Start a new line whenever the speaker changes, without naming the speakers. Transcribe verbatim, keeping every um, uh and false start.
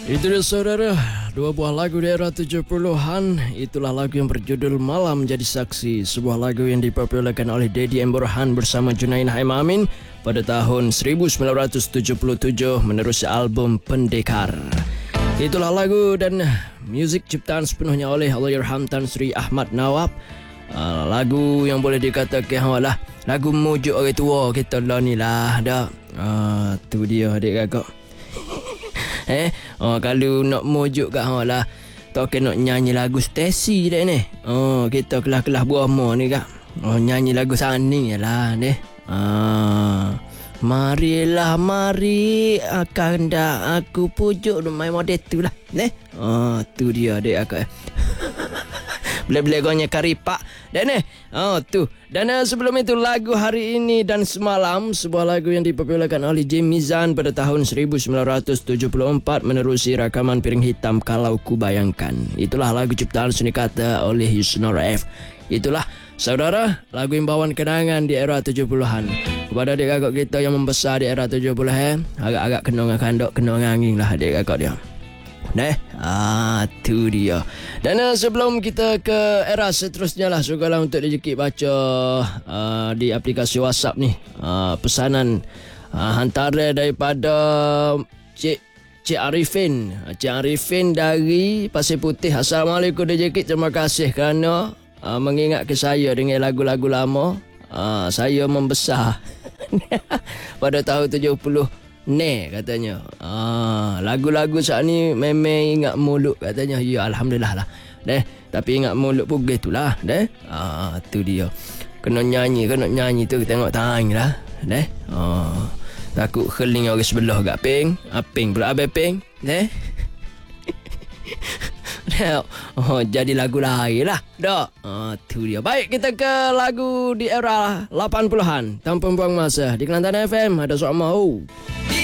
Itu dia saudara, dua buah lagu di era tujuh puluhan. Itulah lagu yang berjudul Malam Jadi Saksi, sebuah lagu yang dipopulerkan oleh Deddy M. Burhan bersama Junaid Haim Amin pada tahun seribu sembilan ratus tujuh puluh tujuh menerusi album Pendekar. Itulah lagu dan muzik ciptaan sepenuhnya oleh Allahyarham Tan Sri Ahmad Nawab. Uh, lagu yang boleh dikatakan lah lagu mujuk orang tua kita lah ni lah dah. Uh, tu dia adik kakak. Eh, oh, kalau nak mujuk kat hang lah, tak kena nyanyi lagu Stacy dah ni. Oh, kita kelas-kelas Brahma ni kak. Oh, nyanyi lagu Sani lah ni. Ah, marilah mari akan dah aku pujuk main model tu lah. Ni. Oh, tu dia adik aku. Boleh-boleh gonya karipak. Dan eh, oh tu. Dan uh, sebelum itu lagu Hari Ini dan Semalam, sebuah lagu yang dipopulerkan oleh Jim Mizan pada tahun seribu sembilan ratus tujuh puluh empat menerusi rakaman Piring Hitam Kalau Ku Bayangkan. Itulah lagu ciptaan seni kata oleh Yusnor F. Itulah saudara, lagu imbauan kenangan di era tujuh puluhan. Kepada adik kakak kita yang membesar di era tujuh puluhan, agak-agak kenongan kandok, kenongan angin lah adik kakak dia. Nah, ah, tu dia. Dan uh, sebelum kita ke era seterusnya lah, sukalah untuk dijekik baca uh, di aplikasi WhatsApp ni uh, pesanan uh, hantaran daripada Cik Cik Arifin. Cik Arifin dari Pasir Putih. Assalamualaikum dijekik. Terima kasih kerana uh, mengingat ke saya dengan lagu-lagu lama. Uh, saya membesar pada tahun tujuh puluh. Ne katanya. Ah, lagu-lagu saat ni memang ingat mulut katanya. Ya alhamdulillah lah. Deh, tapi ingat mulut pun gitulah, deh. Ah, tu dia. Kena nyanyi, kena nyanyi tu tengok tang lah. Deh. Ah, takut keling orang sebelah gak ping. Aping pula abe ping. Deh. Oh, jadi lagu lain lah. Dah. Ah, tu dia. Baik, kita ke lagu di era lapan puluhan. Tanpa buang masa. Di Kelantan F M ada Sok Mau.